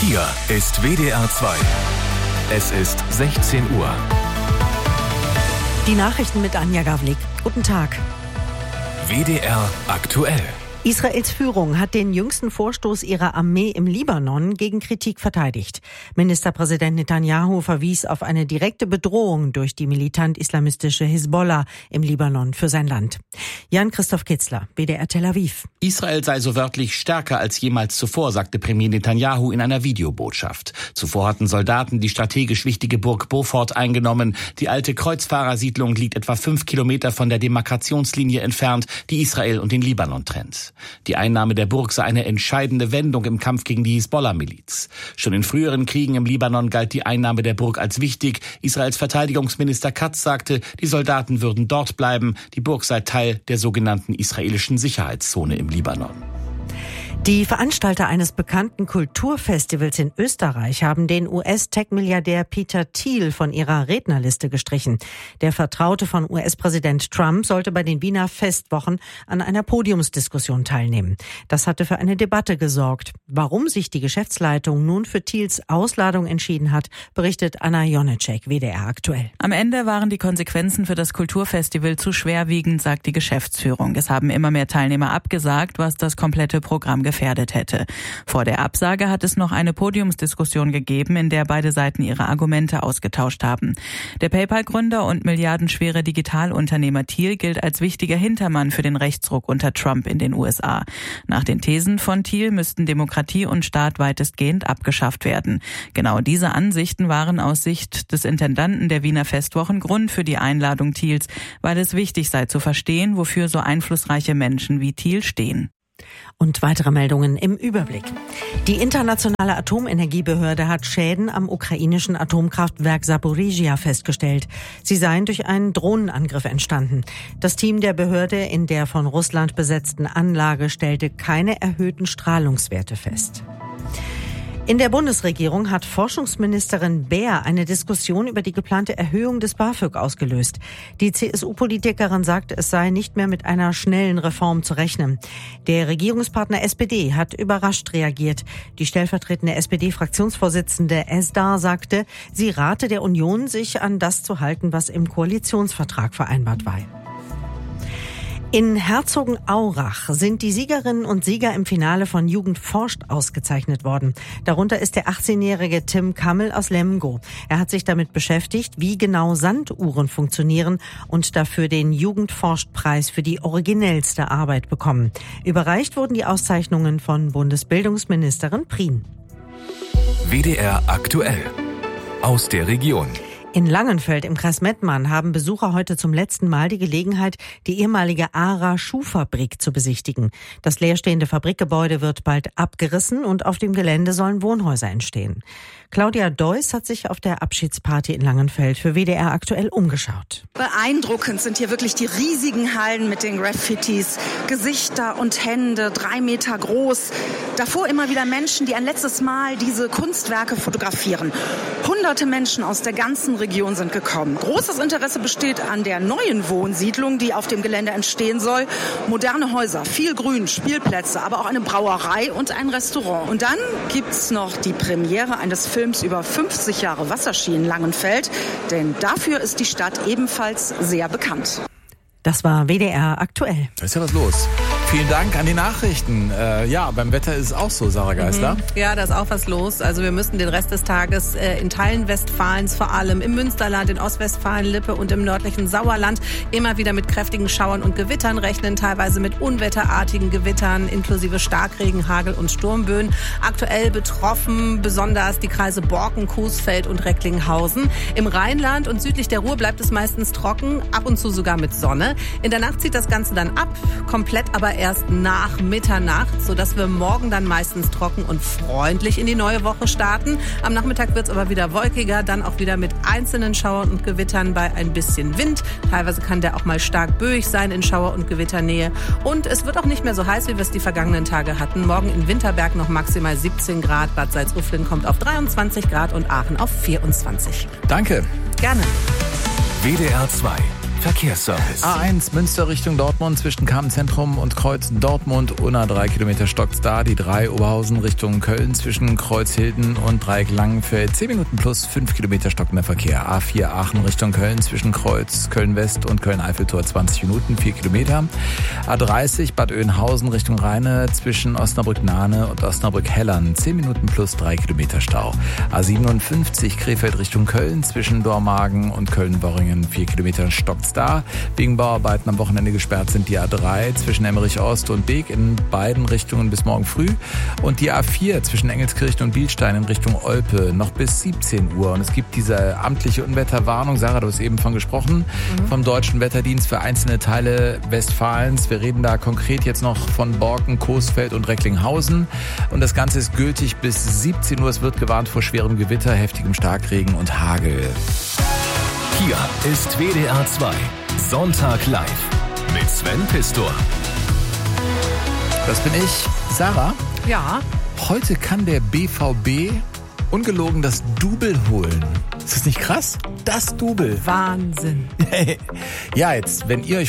Hier ist WDR 2. Es ist 16 Uhr. Die Nachrichten mit Anja Gawlik. Guten Tag. WDR aktuell. Israels Führung hat den jüngsten Vorstoß ihrer Armee im Libanon gegen Kritik verteidigt. Ministerpräsident Netanyahu verwies auf eine direkte Bedrohung durch die militant-islamistische Hisbollah im Libanon für sein Land. Jan-Christoph Kitzler, WDR Tel Aviv. Israel sei so wörtlich stärker als jemals zuvor, sagte Premier Netanyahu in einer Videobotschaft. Zuvor hatten Soldaten die strategisch wichtige Burg Beaufort eingenommen. Die alte Kreuzfahrersiedlung liegt etwa 5 Kilometer von der Demarkationslinie entfernt, die Israel und den Libanon trennt. Die Einnahme der Burg sei eine entscheidende Wendung im Kampf gegen die Hisbollah-Miliz. Schon in früheren Kriegen im Libanon galt die Einnahme der Burg als wichtig. Israels Verteidigungsminister Katz sagte, die Soldaten würden dort bleiben. Die Burg sei Teil der sogenannten israelischen Sicherheitszone im Libanon. Die Veranstalter eines bekannten Kulturfestivals in Österreich haben den US-Tech-Milliardär Peter Thiel von ihrer Rednerliste gestrichen. Der Vertraute von US-Präsident Trump sollte bei den Wiener Festwochen an einer Podiumsdiskussion teilnehmen. Das hatte für eine Debatte gesorgt. Warum sich die Geschäftsleitung nun für Thiels Ausladung entschieden hat, berichtet Anna Jonecek, WDR aktuell. Am Ende waren die Konsequenzen für das Kulturfestival zu schwerwiegend, sagt die Geschäftsführung. Es haben immer mehr Teilnehmer abgesagt, was das komplette Programm gefährdet hätte. Vor der Absage hat es noch eine Podiumsdiskussion gegeben, in der beide Seiten ihre Argumente ausgetauscht haben. Der PayPal-Gründer und milliardenschwere Digitalunternehmer Thiel gilt als wichtiger Hintermann für den Rechtsruck unter Trump in den USA. Nach den Thesen von Thiel müssten Demokratie und Staat weitestgehend abgeschafft werden. Genau diese Ansichten waren aus Sicht des Intendanten der Wiener Festwochen Grund für die Einladung Thiels, weil es wichtig sei zu verstehen, wofür so einflussreiche Menschen wie Thiel stehen. Und weitere Meldungen im Überblick. Die Internationale Atomenergiebehörde hat Schäden am ukrainischen Atomkraftwerk Saporizhzhia festgestellt. Sie seien durch einen Drohnenangriff entstanden. Das Team der Behörde in der von Russland besetzten Anlage stellte keine erhöhten Strahlungswerte fest. In der Bundesregierung hat Forschungsministerin Baer eine Diskussion über die geplante Erhöhung des BAföG ausgelöst. Die CSU-Politikerin sagt, es sei nicht mehr mit einer schnellen Reform zu rechnen. Der Regierungspartner SPD hat überrascht reagiert. Die stellvertretende SPD-Fraktionsvorsitzende Esdar sagte, sie rate der Union, sich an das zu halten, was im Koalitionsvertrag vereinbart war. In Herzogenaurach sind die Siegerinnen und Sieger im Finale von Jugend forscht ausgezeichnet worden. Darunter ist der 18-jährige Tim Kammel aus Lemgo. Er hat sich damit beschäftigt, wie genau Sanduhren funktionieren und dafür den Jugend forscht Preis für die originellste Arbeit bekommen. Überreicht wurden die Auszeichnungen von Bundesbildungsministerin Prien. WDR aktuell. Aus der Region. In Langenfeld im Kreis Mettmann haben Besucher heute zum letzten Mal die Gelegenheit, die ehemalige ARA-Schuhfabrik zu besichtigen. Das leerstehende Fabrikgebäude wird bald abgerissen und auf dem Gelände sollen Wohnhäuser entstehen. Claudia Deuss hat sich auf der Abschiedsparty in Langenfeld für WDR aktuell umgeschaut. Beeindruckend sind hier wirklich die riesigen Hallen mit den Graffitis. Gesichter und Hände, 3 Meter groß. Davor immer wieder Menschen, die ein letztes Mal diese Kunstwerke fotografieren. Hunderte Menschen aus der ganzen Region sind gekommen. Großes Interesse besteht an der neuen Wohnsiedlung, die auf dem Gelände entstehen soll. Moderne Häuser, viel Grün, Spielplätze, aber auch eine Brauerei und ein Restaurant. Und dann gibt's noch die Premiere eines Films über 50 Jahre Wasserski in Langenfeld. Denn dafür ist die Stadt ebenfalls sehr bekannt. Das war WDR aktuell. Da ist ja was los. Vielen Dank an die Nachrichten. Ja, beim Wetter ist es auch so, Sarah Geisler. Ja, da ist auch was los. Also wir müssen den Rest des Tages in Teilen Westfalens, vor allem im Münsterland, in Ostwestfalen, Lippe und im nördlichen Sauerland immer wieder mit kräftigen Schauern und Gewittern rechnen, teilweise mit unwetterartigen Gewittern inklusive Starkregen, Hagel und Sturmböen. Aktuell betroffen besonders die Kreise Borken, Coesfeld und Recklinghausen. Im Rheinland und südlich der Ruhr bleibt es meistens trocken, ab und zu sogar mit Sonne. In der Nacht zieht das Ganze dann ab, komplett aber erst nach Mitternacht, sodass wir morgen dann meistens trocken und freundlich in die neue Woche starten. Am Nachmittag wird es aber wieder wolkiger, dann auch wieder mit einzelnen Schauern und Gewittern bei ein bisschen Wind. Teilweise kann der auch mal stark böig sein in Schauer- und Gewitternähe. Und es wird auch nicht mehr so heiß, wie wir es die vergangenen Tage hatten. Morgen in Winterberg noch maximal 17 Grad, Bad Salzuflen kommt auf 23 Grad und Aachen auf 24. Danke. Gerne. WDR 2 Verkehrsservice. A1 Münster Richtung Dortmund zwischen Kamenzentrum und Kreuz Dortmund. Unna 3 Kilometer stockt's da. Die 3 Oberhausen Richtung Köln zwischen Kreuzhilden und Dreieck Langenfeld. 10 Minuten plus 5 Kilometer stockender Verkehr. A4 Aachen Richtung Köln zwischen Kreuz Köln-West und Köln-Eiffeltor 20 Minuten, 4 Kilometer. A30 Bad Oeynhausen Richtung Rheine zwischen Osnabrück-Nahne und Osnabrück-Hellern. 10 Minuten plus 3 Kilometer Stau. A57 Krefeld Richtung Köln zwischen Dormagen und Köln-Worringen. 4 Kilometer stockt's da. Wegen Bauarbeiten am Wochenende gesperrt sind die A3 zwischen Emmerich Ost und Beek in beiden Richtungen bis morgen früh. Und die A4 zwischen Engelskirchen und Bielstein in Richtung Olpe noch bis 17 Uhr. Und es gibt diese amtliche Unwetterwarnung. Sarah, du hast eben von gesprochen. Vom Deutschen Wetterdienst für einzelne Teile Westfalens. Wir reden da konkret jetzt noch von Borken, Coesfeld und Recklinghausen. Und das Ganze ist gültig bis 17 Uhr. Es wird gewarnt vor schwerem Gewitter, heftigem Starkregen und Hagel. Hier ist WDR 2. Sonntag live mit Sven Pistor. Das bin ich. Sarah, Ja. heute kann der BVB ungelogen das Double holen. Ist das nicht krass? Das Double. Wahnsinn. Ja, jetzt, wenn ihr euch